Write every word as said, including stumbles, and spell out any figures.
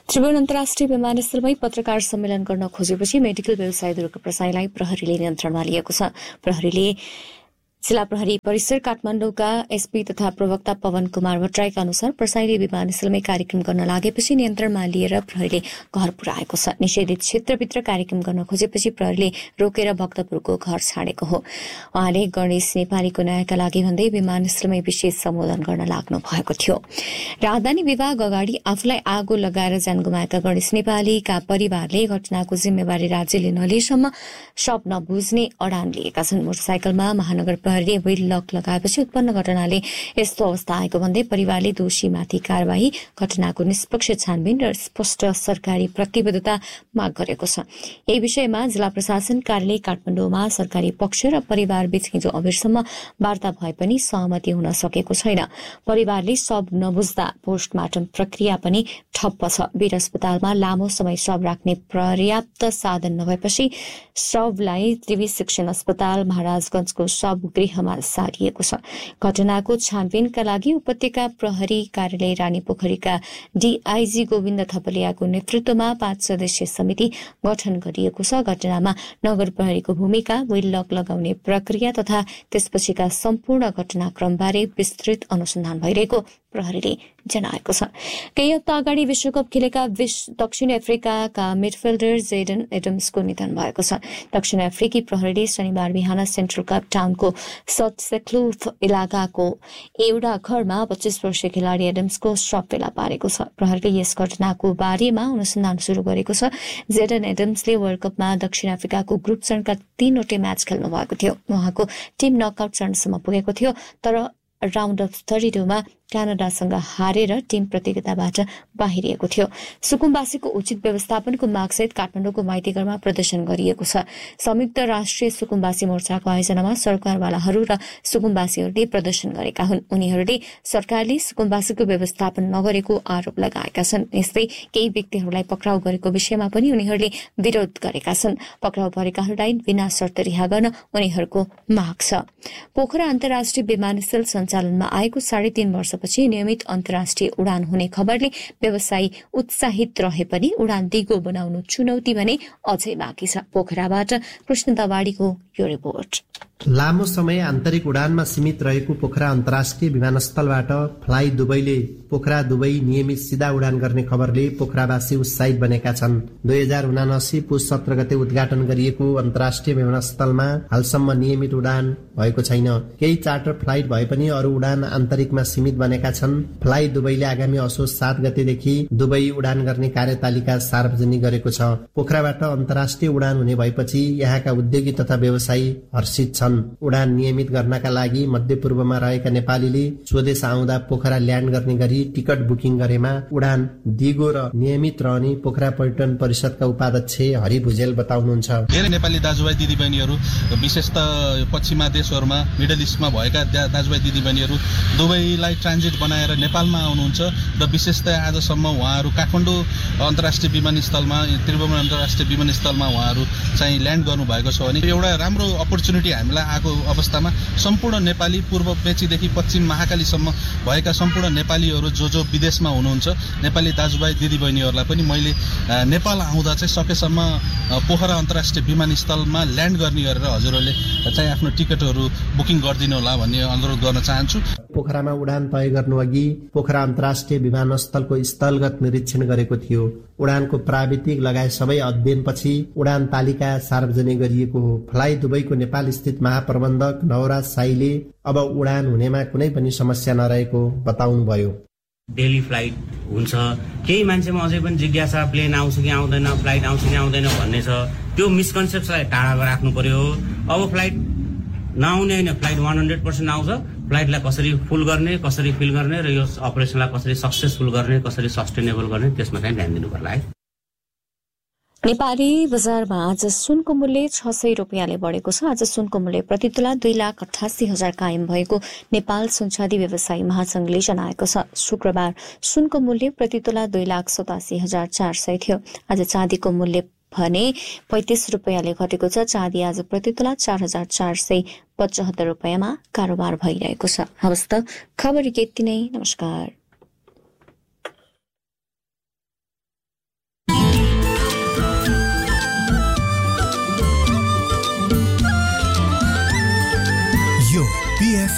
त्रिभुवन अन्तर्राष्ट्रिय विमानस्थलमै पत्रकार सम्मेलन गर्न खोजेपछि मेडिकल व्यवसायी दुर्गा प्रसाईलाई प्रहरीले नियन्त्रणमा लिएको छ। प्रहरीले जिल्ला प्रहरी परिसर काठमाडौँका एसपी तथा प्रवक्ता पवन कुमार भट्टराईका अनुसार प्रसाईले विमानस्थलमै कार्यक्रम गर्न लागेपछि नियन्त्रणमा लिएर प्रहरीले घर पुर्याएको छ। निषेधित क्षेत्रभित्र कार्यक्रम गर्न खोजेपछि प्रहरीले रोकेर भक्तपुरको घर छाडेको हो। उहाँले गणेश नेपालीको न्यायका लागि भन्दै विमानस्थलमै विशेष सम्बोधन गर्न लाग्नु भएको थियो। राजधानी विभाग अगाडि आफूलाई आगो लगाएर ज्यान गुमाएका गणेश नेपालीका परिवारले घटनाको जिम्मेवारी राज्यले नलिएसम्म शव नबुझ्ने अडान लिएका छन्। मोटरसाइकलमा महानगर प्रहरीले व्हील लक लगाएपछि उत्पन्न घटनाले यस्तो अवस्था आएको भन्दै परिवारले दोषीमाथि कारवाही, घटनाको निष्पक्ष छानबिन र स्पष्ट सरकारी प्रतिबद्धता माग गरेको छ। यही विषयमा जिल्ला प्रशासन कार्यालय काठमाडौँमा सरकारी पक्ष र परिवार बीच हिजो अबेरसम्म वार्ता भए पनि सहमति हुन सकेको छैन। परिवारले शव नबुझ्दा पोस्टमार्टम प्रक्रिया पनि ठप्प छ। वीर अस्पतालमा लामो समय शव राख्ने पर्याप्त साधन नभएपछि शवलाई त्रिवी शिक्षण अस्पताल महाराजगंजको शव गृहमा सारिएको छ। घटनाको छानबिनका लागि उपत्यका प्रहरी कार्यालय रानी पोखरीका डीआईजी गोविन्द थपलियाको नेतृत्वमा पाँच सदस्यीय समिति गठन गरिएको छ। घटनामा नगर प्रहरीको भूमिका, व्हील लक लगाउने प्रक्रिया तथा त्यसपछिका सम्पूर्ण घटनाक्रमबारे विस्तृत अनुसन्धान भइरहेको प्रहरीले जनाएको छ। केही हप्ता अगाडि विश्वकप खेलेका दक्षिण अफ्रिकाका मिडफिल्डर जेडन एडम्सको निधन भएको छ। दक्षिण अफ्रिकी प्रहरीले शनिबार बिहान सेन्ट्रल केप टाउनको सटसेक्लुफ इलाकाको एउटा घरमा पच्चीस वर्षीय खेलाडी एडम्सको शव फेला पारेको छ। प्रहरीले यस घटनाको बारेमा अनुसन्धान शुरू गरेको छ। जेडन एडम्सले वर्ल्ड कपमा दक्षिण अफ्रिकाको ग्रुप चरणका तीनवटै म्याच खेल्नु भएको थियो। उहाँको टिम नकआउट चरणसम्म पुगेको थियो, तर राउन्ड अफ थर्टी टूमा क्यानाडासँग हारेर टिम प्रतियोगिताबाट बाहिरिएको थियो। सुकुम्बासीको उचित व्यवस्थापनको मागसहित काठमाडौँको माइतीघरमा प्रदर्शन गरिएको छ। संयुक्त राष्ट्रिय सुकुम्बासी मोर्चाको आयोजनामा सरकारवालाहरू र सुकुम्बासीहरूले प्रदर्शन गरेका हुन्। उनीहरूले सरकारले सुकुम्बासीको व्यवस्थापन नगरेको आरोप लगाएका छन्। यस्तै केही व्यक्तिहरूलाई पक्राउ गरेको विषयमा पनि उनीहरूले विरोध गरेका छन्। पक्राउ परेकाहरूलाई बिना शर्त रिहा गर्न उनीहरूको माग छ। पोखरा अन्तर्राष्ट्रिय विमानस्थल सञ्चालनमा आएको साढे तीन वर्ष पछि नियमित अन्तर्राष्ट्रिय उडान हुने खबरले व्यवसायी उत्साहित रहे पनि उडान दिगो बनाउनु चुनौती भने अझै बाँकी छ। पोखराबाट कृष्ण दवाडीको यो रिपोर्ट। लामो समय आन्तरिक उडानमा सीमित रहेको पोखरा अन्तर्राष्ट्रिय विमानस्थलबाट फ्लाइ दुबईले पोखरा दुबई नियमित सिधा उडान गर्ने खबरले पोखरावासी उत्साहित बनेका छन्। दुई हजार उनासी पुस सत्र गते उद्घाटन गरिएको अन्तर्राष्ट्रिय विमानस्थलमा हालसम्म नियमित उडान भएको छैन। केही चार्टर फ्लाइट भए पनि अरू उडान आन्तरिकमा सीमित बनेका छन्। फ्लाइ दुबईले आगामी असोज सात गतेदेखि दुबई उडान गर्ने कार्यतालिका सार्वजनिक गरेको छ। पोखराबाट अन्तर्राष्ट्रिय उडान हुने भएपछि यहाँका उद्योगी तथा व्यवसायी हर्षित छन्। उडान नियमित गर्नका लागि मध्यपूर्वमा रहेका नेपालीले स्वदेश आउँदा पोखरा ल्यान्ड गर्ने गरी टिकट बुकिङ गरेमा उडान दिगो र नियमित रहने पोखरा पर्यटन परिषदका उपाध्यक्ष हरि भुजेल बताउनुहुन्छ। धेरै नेपाली दाजुभाइ दिदीबहिनीहरू विशेषतः पश्चिमा देशहरूमा मिडल इस्टमा भएका दाजुभाइ दिदीबहिनीहरू दुबईलाई ट्रान्जिट बनाएर नेपालमा आउनुहुन्छ र विशेषतः आजसम्म उहाँहरू काठमाडौँ अन्तर्राष्ट्रिय विमानस्थलमा त्रिभुवन अन्तर्राष्ट्रिय विमानस्थलमा उहाँहरू चाहिँ ल्यान्ड गर्नुभएको छ भने एउटा राम्रो अपर्च्युनिटी हामीलाई आएको अवस्थामा सम्पूर्ण नेपाली पूर्व मेचीदेखि पश्चिम महाकालीसम्म भएका सम्पूर्ण नेपालीहरू जो जो विदेशमा हुनुहुन्छ नेपाली दाजुभाइ दिदीबहिनीहरूलाई पनि मैले नेपाल आउँदा चाहिँ सकेसम्म पोखरा अन्तर्राष्ट्रिय विमानस्थलमा ल्यान्ड गर्ने गरेर हजुरहरूले चाहिँ आफ्नो टिकटहरू बुकिङ गरिदिनु होला भन्ने अनुरोध गर्न चाहन्छु। पोखरामा उडान तय गर्नु अघि पोखरा अन्तर्राष्ट्रिय विमानस्थलको स्थलगत निरीक्षण गरेको थियो। उडानको प्राविधिक लगायत सबै अध्ययनपछि उडान तालिका सार्वजनिक गरिएको हो। फ्लाइ दुबईको नेपाल स्थित महाप्रबन्धक नवराज साईले अब उडान हुनेमा कुनै पनि समस्या नरहेको बताउनुभयो। डेली फ्लाइट हुन्छ, केही मान्छेमा अझै पनि जिज्ञासा प्लेन आउँछ कि आउँदैन, फ्लाइट आउँछ कि आउँदैन भन्ने छ। त्यो मिसकन्सेप्टलाई टाढा राख्नु पर्यो। अब फ्लाइट नआउने होइन, फ्लाइट वान हन्ड्रेड पर्सेन्ट आउँछ। फ्लाइटलाई कसरी फुल गर्ने, कसरी फिल गर्ने र यो अपरेसनलाई कसरी सक्सेसफुल गर्ने, कसरी सस्टेनेबल गर्ने, त्यसमा चाहिँ ध्यान दिनु पर्ला है। नेपाली बजारमा आज सुनको मूल्य छ सय रुपियाँले बढेको छ। आज सुनको मूल्य प्रति तोला दुई लाख अठासी हजार कायम भएको नेपाल सुनचाँदी व्यवसायी महासंघले जनाएको छ। शुक्रबार सुनको मूल्य प्रति तोला दुई लाख सतासी हजार चार सय थियो। आज चाँदीको मूल्य भने पैंतिस रुपियाँले घटेको छ। चाँदी आज प्रति तोला चार हजार चार सय पचहत्तर रुपियाँमा कारोबार भइरहेको छ। हवस् त खबर यति नै। नमस्कार। पीएफ